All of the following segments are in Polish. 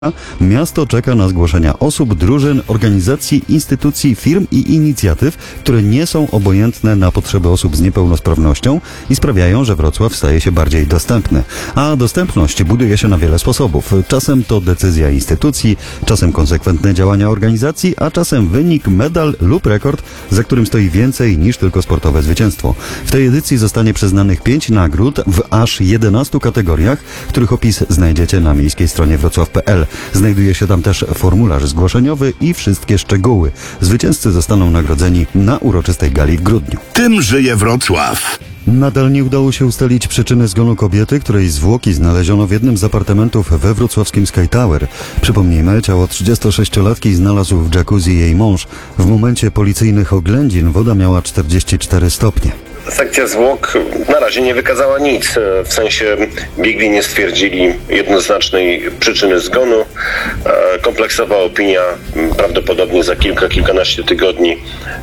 Miasto czeka na zgłoszenia osób, drużyn, organizacji, instytucji, firm i inicjatyw, które nie są obojętne na potrzeby osób z niepełnosprawnością i sprawiają, że Wrocław staje się bardziej dostępny. A dostępność buduje się na wiele sposobów. Czasem to decyzja instytucji, czasem konsekwentne działania organizacji, a czasem wynik, medal lub rekord, za którym stoi więcej niż tylko sportowe zwycięstwo. W tej edycji zostanie przyznanych 5 nagród w aż 11 kategoriach, których opis znajdziecie na miejskiej stronie wrocław.pl. Znajduje się tam też formularz zgłoszeniowy i wszystkie szczegóły. Zwycięzcy zostaną nagrodzeni na uroczystej gali w grudniu. Tym żyje Wrocław. Nadal nie udało się ustalić przyczyny zgonu kobiety, której zwłoki znaleziono w jednym z apartamentów we wrocławskim Sky Tower. Przypomnijmy, ciało 36-latki znalazł w jacuzzi jej mąż. W momencie policyjnych oględzin woda miała 44 stopnie. Sekcja zwłok na razie nie wykazała nic. W sensie biegli nie stwierdzili jednoznacznej przyczyny zgonu. Kompleksowa opinia prawdopodobnie za kilkanaście tygodni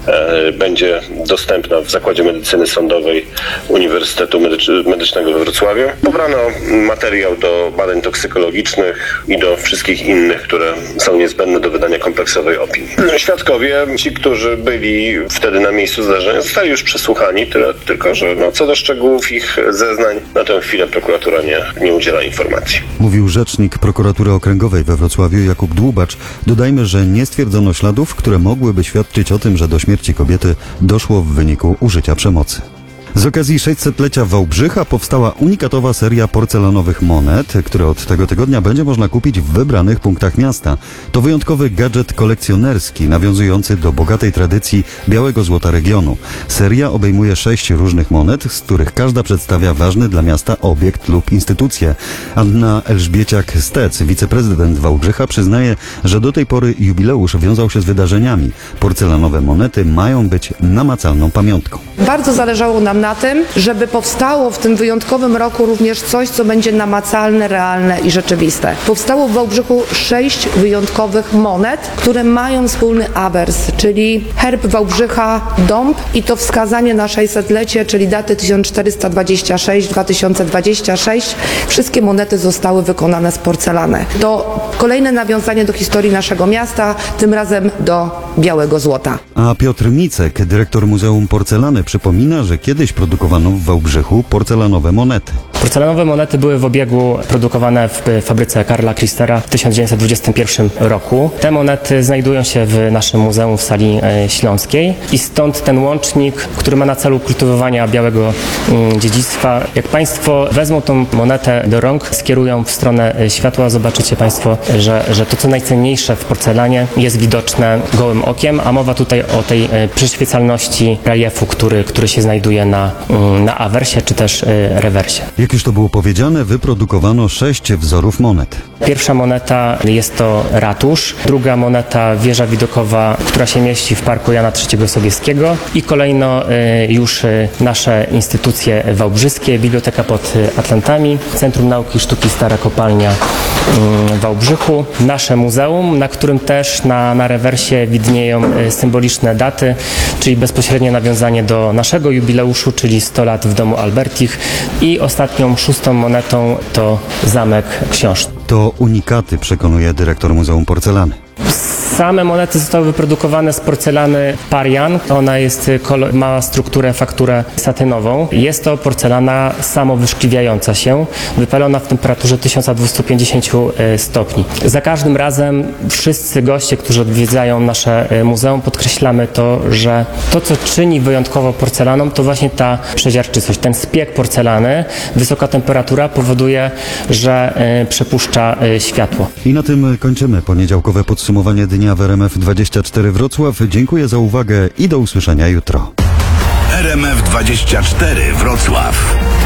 będzie dostępna w Zakładzie Medycyny Sądowej Uniwersytetu Medycznego we Wrocławiu. Pobrano materiał do badań toksykologicznych i do wszystkich innych, które są niezbędne do wydania kompleksowej opinii. Świadkowie, ci, którzy byli wtedy na miejscu zdarzenia, zostali już przesłuchani, tylko że co do szczegółów ich zeznań, na tę chwilę prokuratura nie udziela informacji. Mówił rzecznik prokuratury okręgowej we Wrocławiu Jakub Dłubacz. Dodajmy, że nie stwierdzono śladów, które mogłyby świadczyć o tym, że do śmierci kobiety doszło w wyniku użycia przemocy. Z okazji 600-lecia Wałbrzycha powstała unikatowa seria porcelanowych monet, które od tego tygodnia będzie można kupić w wybranych punktach miasta. To wyjątkowy gadżet kolekcjonerski, nawiązujący do bogatej tradycji białego złota regionu. Seria obejmuje 6 różnych monet, z których każda przedstawia ważny dla miasta obiekt lub instytucję. Anna Elżbieciak-Stec, wiceprezydent Wałbrzycha, przyznaje, że do tej pory jubileusz wiązał się z wydarzeniami. Porcelanowe monety mają być namacalną pamiątką. Bardzo zależało nam na tym, żeby powstało w tym wyjątkowym roku również coś, co będzie namacalne, realne i rzeczywiste. Powstało w Wałbrzychu 6 wyjątkowych monet, które mają wspólny awers, czyli herb Wałbrzycha, dąb i to wskazanie na 600-lecie, czyli daty 1426-2026. Wszystkie monety zostały wykonane z porcelany. To kolejne nawiązanie do historii naszego miasta, tym razem do białego złota. A Piotr Micek, dyrektor Muzeum Porcelany, przypomina, że kiedyś produkowano w Wałbrzychu porcelanowe monety. Porcelanowe monety były w obiegu produkowane w fabryce Karla Kristera w 1921 roku. Te monety znajdują się w naszym muzeum w sali śląskiej i stąd ten łącznik, który ma na celu kultywowania białego dziedzictwa. Jak Państwo wezmą tą monetę do rąk, skierują w stronę światła, zobaczycie Państwo, że to co najcenniejsze w porcelanie jest widoczne gołym okiem, a mowa tutaj o tej przyświecalności reliefu, który się znajduje na awersie czy też rewersie. Jak już to było powiedziane, wyprodukowano 6 wzorów monet. Pierwsza moneta jest to ratusz, druga moneta wieża widokowa, która się mieści w Parku Jana III Sobieskiego i kolejno już nasze instytucje wałbrzyskie, Biblioteka pod Atlantami, Centrum Nauki i Sztuki Stara Kopalnia w Wałbrzychu, nasze muzeum, na którym też na rewersie widnieją symboliczne daty, czyli bezpośrednie nawiązanie do naszego jubileuszu, czyli 100 lat w domu Albertich i ostatnią 6. monetą to Zamek Książny. To unikaty, przekonuje dyrektor Muzeum Porcelany. Same monety zostały wyprodukowane z porcelany Parian. Ona ma strukturę, fakturę satynową. Jest to porcelana samowyszkliwiająca się, wypalona w temperaturze 1250 stopni. Za każdym razem wszyscy goście, którzy odwiedzają nasze muzeum, podkreślamy to, że to, co czyni wyjątkowo porcelaną, to właśnie ta przeziarczystość, ten spiek porcelany. Wysoka temperatura powoduje, że przepuszcza światło. I na tym kończymy poniedziałkowe podsumowanie dnia w RMF24 Wrocław. Dziękuję za uwagę i do usłyszenia jutro. RMF24 Wrocław.